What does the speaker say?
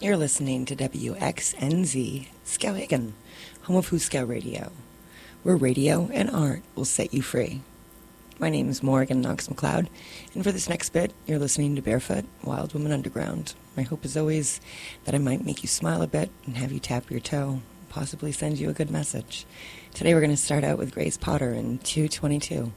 You're listening to WXNZ Skowhegan, home of Huskow Radio, where radio and art will set you free. My name is Morgan Knox McLeod, and for this next bit, you're listening to Barefoot, Wild Woman Underground. My hope is always that I might make you smile a bit and have you tap your toe, possibly send you a good message. Today we're going to start out with Grace Potter in 222.